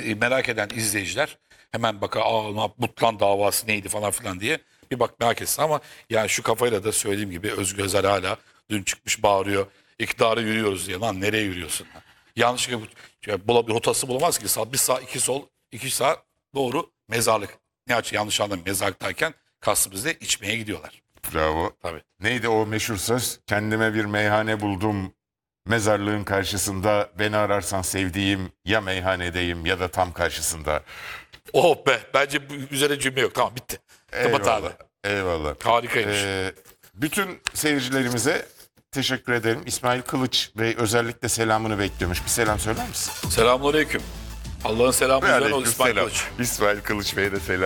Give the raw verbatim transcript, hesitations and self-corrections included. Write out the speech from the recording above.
e, merak eden izleyiciler hemen bakar, aa Mutlan davası neydi falan filan diye bir bak merak etsin ama yani şu kafayla da söylediğim gibi Özgür Özel hala dün çıkmış bağırıyor. İktidara yürüyoruz diye. Lan nereye yürüyorsun? Yanlışlıkla bu, bir rotası bulamaz ki. Sağ, bir sağ, iki sol, iki sağ, doğru mezarlık. Ne açı yanlış anlamayın, mezarlıktayken kastımızda içmeye gidiyorlar. Bravo. Tabii. Neydi o meşhur söz? Kendime bir meyhane buldum. Mezarlığın karşısında beni ararsan sevdiğim ya meyhanedeyim ya da tam karşısında. Oh be, bence bu üzerine cümle yok. Tamam, bitti. Kapat abi. Eyvallah. Eyvallah. Harikaymış. Ee, bütün seyircilerimize teşekkür ederim. İsmail Kılıç Bey özellikle selamını bekliyormuş. Bir selam söyler misin? Selamünaleyküm. Allah'ın selamı. Ve İsmail aleykümselam. Kılıç. İsmail Kılıç Bey'e de selam.